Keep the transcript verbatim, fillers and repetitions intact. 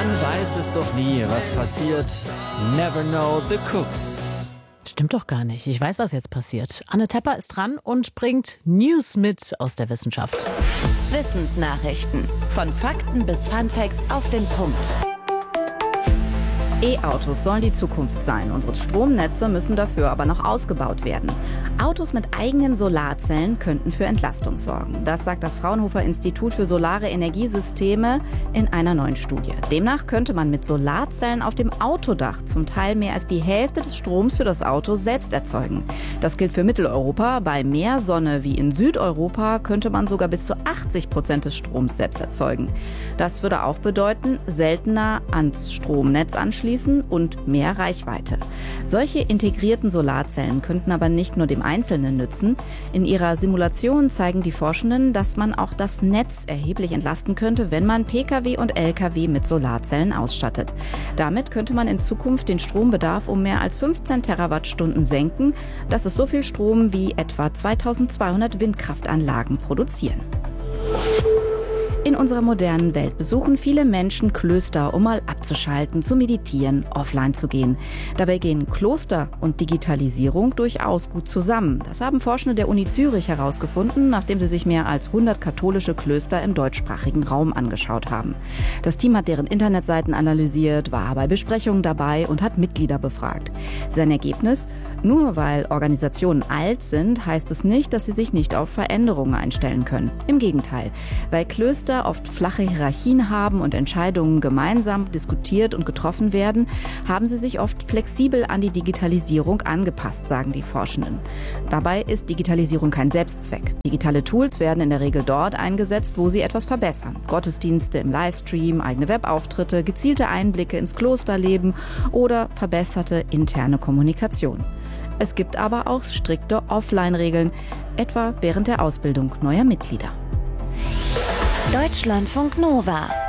Man weiß es doch nie, was passiert. Never know the cooks. Stimmt doch gar nicht. Ich weiß, was jetzt passiert. Anne Tepper ist dran und bringt News mit aus der Wissenschaft. Wissensnachrichten. Von Fakten bis Funfacts auf den Punkt. E-Autos sollen die Zukunft sein. Unsere Stromnetze müssen dafür aber noch ausgebaut werden. Autos mit eigenen Solarzellen könnten für Entlastung sorgen. Das sagt das Fraunhofer Institut für Solare Energiesysteme in einer neuen Studie. Demnach könnte man mit Solarzellen auf dem Autodach zum Teil mehr als die Hälfte des Stroms für das Auto selbst erzeugen. Das gilt für Mitteleuropa. Bei mehr Sonne wie in Südeuropa könnte man sogar bis zu achtzig Prozent des Stroms selbst erzeugen. Das würde auch bedeuten, seltener ans Stromnetz anschließen und mehr Reichweite. Solche integrierten Solarzellen könnten aber nicht nur dem Einzelnen nützen. In ihrer Simulation zeigen die Forschenden, dass man auch das Netz erheblich entlasten könnte, wenn man Pkw und Lkw mit Solarzellen ausstattet. Damit könnte man in Zukunft den Strombedarf um mehr als fünfzehn Terawattstunden senken. Das ist so viel Strom, wie etwa zweitausendzweihundert Windkraftanlagen produzieren. In unserer modernen Welt besuchen viele Menschen Klöster, um mal abzuschalten, zu meditieren, offline zu gehen. Dabei gehen Kloster und Digitalisierung durchaus gut zusammen. Das haben Forschende der Uni Zürich herausgefunden, nachdem sie sich mehr als hundert katholische Klöster im deutschsprachigen Raum angeschaut haben. Das Team hat deren Internetseiten analysiert, war bei Besprechungen dabei und hat Mitglieder befragt. Sein Ergebnis? Nur weil Organisationen alt sind, heißt es nicht, dass sie sich nicht auf Veränderungen einstellen können. Im Gegenteil, weil Klöster oft flache Hierarchien haben und Entscheidungen gemeinsam diskutiert und getroffen werden, haben sie sich oft flexibel an die Digitalisierung angepasst, sagen die Forschenden. Dabei ist Digitalisierung kein Selbstzweck. Digitale Tools werden in der Regel dort eingesetzt, wo sie etwas verbessern. Gottesdienste im Livestream, eigene Webauftritte, gezielte Einblicke ins Klosterleben oder verbesserte interne Kommunikation. Es gibt aber auch strikte Offline-Regeln, etwa während der Ausbildung neuer Mitglieder. Deutschlandfunk Nova.